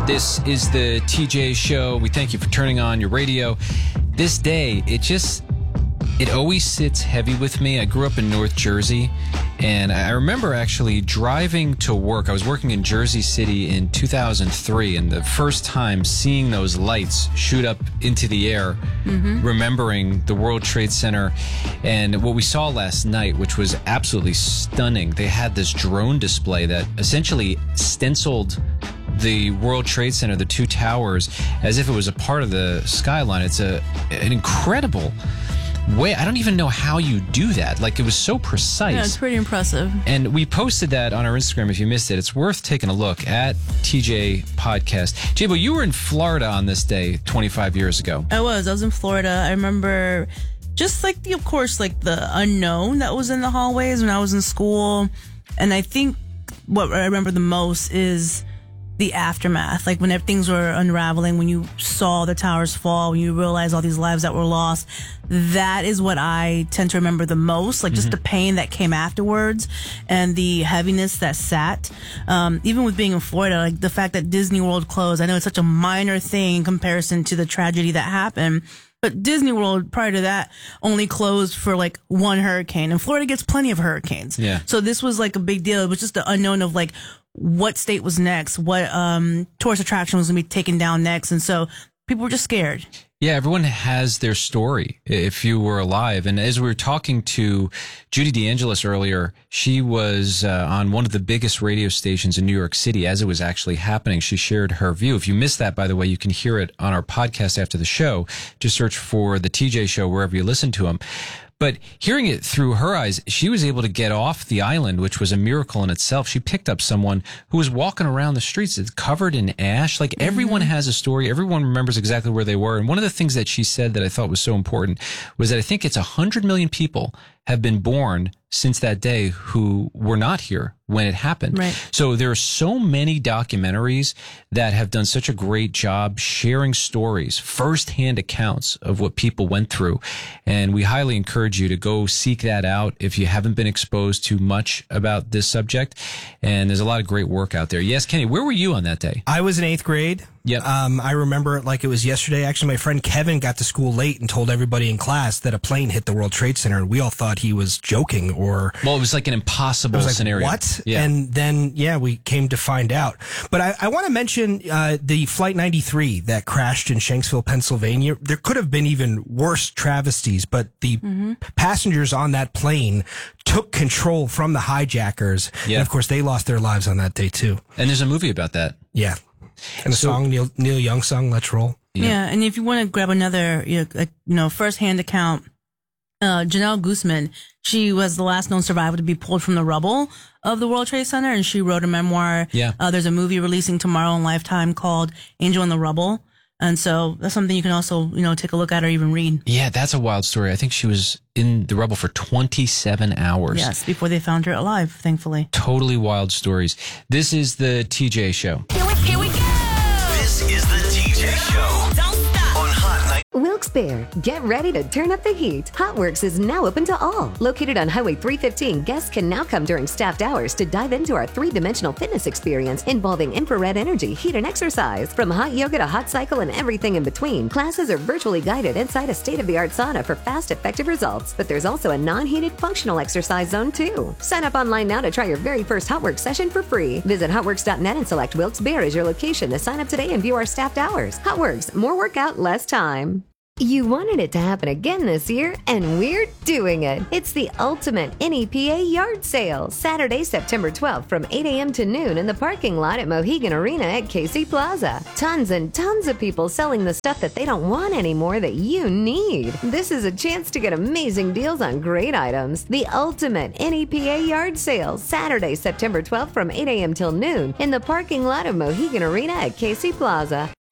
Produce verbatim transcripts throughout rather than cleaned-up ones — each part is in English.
This is the T J Show. We thank you for turning on your radio. This day, it just, it always sits heavy with me. I grew up in North Jersey, and I remember actually driving to work. I was working in Jersey City in two thousand three, and the first time seeing those lights shoot up into the air, mm-hmm. remembering the World Trade Center, and what we saw last night, which was absolutely stunning. They had this drone display that essentially stenciled the World Trade Center, the two towers, as if it was a part of the skyline. It's a an incredible way. I don't even know how you do that. Like, it was so precise. Yeah, it's pretty impressive. And we posted that on our Instagram. If you missed it, it's worth taking a look at T J Podcast. Jabo, you were in Florida on this day twenty-five years ago. I was. I was in Florida. I remember just like the, of course, like the unknown that was in the hallways when I was in school. And I think what I remember the most is the aftermath, like when things were unraveling, when you saw the towers fall, when you realized all these lives that were lost. That is what I tend to remember the most, like mm-hmm. just the pain that came afterwards and the heaviness that sat. Um, even with being in Florida, like the fact that Disney World closed, I know it's such a minor thing in comparison to the tragedy that happened. But Disney World, prior to that, only closed for like one hurricane. And Florida gets plenty of hurricanes. Yeah. So this was like a big deal. It was just the unknown of like what state was next, what um, tourist attraction was going to be taken down next. And so people were just scared. Yeah, everyone has their story if you were alive. And as we were talking to Judy DeAngelis earlier, she was uh, on one of the biggest radio stations in New York City as it was actually happening. She shared her view. If you missed that, by the way, you can hear it on our podcast after the show. Just search for the T J Show wherever you listen to them. But hearing it through her eyes, she was able to get off the island, which was a miracle in itself. She picked up someone who was walking around the streets. It's covered in ash. Like, everyone has a story. Everyone remembers exactly where they were. And one of the things that she said that I thought was so important was that I think it's one hundred million people have been born since that day who were not here when it happened. Right. So there are so many documentaries that have done such a great job sharing stories, firsthand accounts of what people went through. And we highly encourage you to go seek that out if you haven't been exposed to much about this subject. And there's a lot of great work out there. Yes, Kenny, where were you on that day? I was in eighth grade. Yep. Um, I remember it like it was yesterday. Actually, my friend Kevin got to school late and told everybody in class that a plane hit the World Trade Center, and we all thought he was joking or... Well, it was like an impossible like, scenario. What? Yeah. And then, yeah, we came to find out. But I, I want to mention uh, the Flight ninety-three that crashed in Shanksville, Pennsylvania. There could have been even worse travesties, but the mm-hmm. passengers on that plane took control from the hijackers. Yeah. And, of course, they lost their lives on that day, too. And there's a movie about that. Yeah. And the so, song, Neil, Neil Young song, Let's Roll. Yeah. yeah, and if you want to grab another, you know, you know first-hand account, uh, Janelle Guzman, she was the last known survivor to be pulled from the rubble of the World Trade Center, and she wrote a memoir. Yeah. Uh, there's a movie releasing tomorrow on Lifetime called Angel in the Rubble. And so that's something you can also, you know, take a look at or even read. Yeah, that's a wild story. I think she was in the rubble for twenty-seven hours. Yes, before they found her alive, thankfully. Totally wild stories. This is the T J Show. Here we, here we go. This is the T J Show. Don't stop. On Hot Night. Wilkes-Barre, get ready to turn up the heat. HotWorks is now open to all. Located on Highway three fifteen, guests can now come during staffed hours to dive into our three-dimensional fitness experience involving infrared energy, heat, and exercise. From hot yoga to hot cycle and everything in between, classes are virtually guided inside a state-of-the-art sauna for fast, effective results. But there's also a non-heated functional exercise zone too. Sign up online now to try your very first HotWorks session for free. Visit hotworks dot net and select Wilkes-Barre as your location to sign up today and view our staffed hours. HotWorks, more workout, less time. You wanted it to happen again this year, and we're doing it. It's the ultimate N E P A yard sale, Saturday, September twelfth from eight a.m. to noon in the parking lot at Mohegan Arena at Casey Plaza. Tons and tons of people selling the stuff that they don't want anymore that you need. This is a chance to get amazing deals on great items. The ultimate N E P A yard sale, Saturday, September twelfth from eight a.m. till noon in the parking lot of Mohegan Arena at Casey Plaza.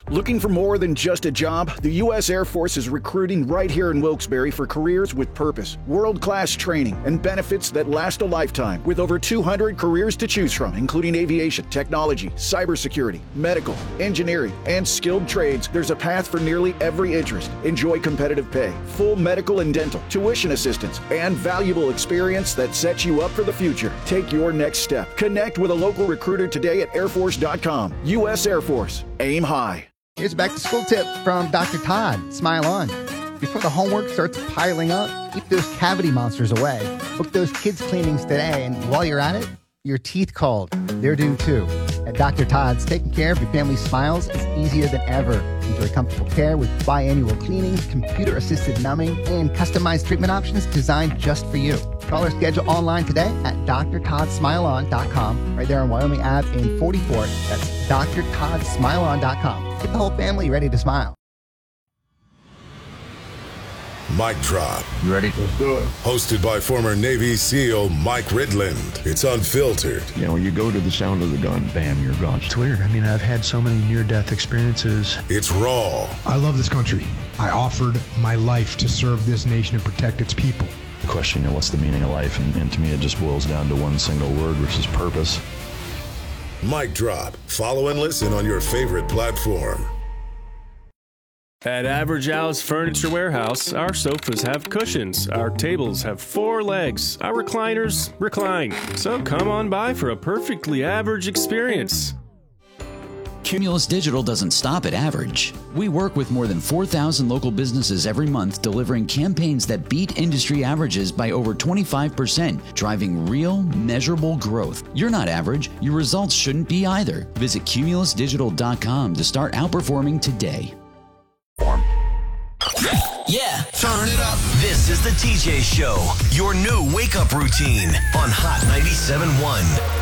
Looking for more than just a job? The U S Air Force is recruiting right here in Wilkes-Barre for careers with purpose, world-class training, and benefits that last a lifetime. With over two hundred careers to choose from, including aviation, technology, cybersecurity, medical, engineering, and skilled trades, there's a path for nearly every interest. Enjoy competitive pay, full medical and dental, tuition assistance, and valuable experience that sets you up for the future. Take your next step. Connect with a local recruiter today at air force dot com. U S Air Force. Aim high. Here's a back-to-school tip from Doctor Todd. Smile on. Before the homework starts piling up, keep those cavity monsters away. Book those kids' cleanings today, and while you're at it, your teeth called. They're due too. At Doctor Todd's, taking care of your family's smiles is easier than ever. Enjoy comfortable care with biannual cleanings, computer-assisted numbing, and customized treatment options designed just for you. Call or schedule online today at d r todd smile on dot com. Right there on Wyoming Avenue in forty-four. That's d r todd smile on dot com. Get the whole family ready to smile. Mic Drop. You ready? Let's do it. Hosted by former Navy SEAL Mike Ridland. It's unfiltered. You know, when you go to the sound of the gun, bam, you're gone. It's weird. I mean, I've had so many near-death experiences. It's raw. I love this country. I offered my life to serve this nation and protect its people. The question, you know, what's the meaning of life? And, and to me, it just boils down to one single word, which is purpose. Mic Drop. Follow and listen on your favorite platform. At Average Al's Furniture Warehouse, our sofas have cushions, our tables have four legs, our recliners recline. So come on by for a perfectly average experience. Cumulus Digital doesn't stop at average. We work with more than four thousand local businesses every month, delivering campaigns that beat industry averages by over twenty-five percent, driving real, measurable growth. You're not average. Your results shouldn't be either. Visit cumulus digital dot com to start outperforming today. Yeah, turn it up. This is the T J Show, your new wake-up routine on Hot ninety-seven point one.